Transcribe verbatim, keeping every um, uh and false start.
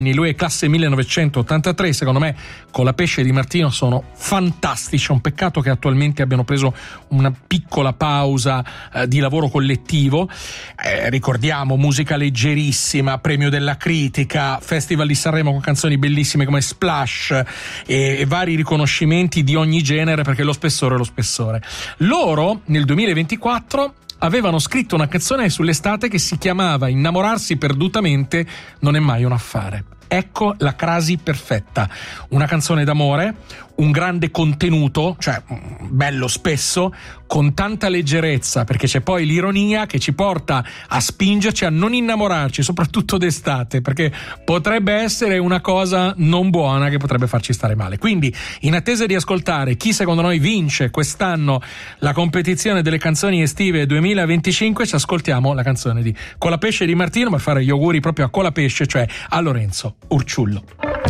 Lui è classe millenovecentottantatré, secondo me Colapesce e Di Martino sono fantastici, è un peccato che attualmente abbiano preso una piccola pausa eh, di lavoro collettivo. Eh, ricordiamo musica leggerissima, premio della critica, Festival di Sanremo con canzoni bellissime come Splash e, e vari riconoscimenti di ogni genere, perché lo spessore è lo spessore. Loro nel duemilaventiquattro avevano scritto una canzone sull'estate che si chiamava Innamorarsi perdutamente non è mai un affare. Ecco la crasi perfetta, una canzone d'amore, un grande contenuto, cioè bello spesso, con tanta leggerezza, perché c'è poi l'ironia che ci porta a spingerci a non innamorarci, soprattutto d'estate, perché potrebbe essere una cosa non buona che potrebbe farci stare male. Quindi, in attesa di ascoltare chi secondo noi vince quest'anno la competizione delle canzoni estive duemilaventicinque, ci ascoltiamo la canzone di Colapesce e Di Martino per fare gli auguri proprio a Colapesce, cioè a Lorenzo Urciullo.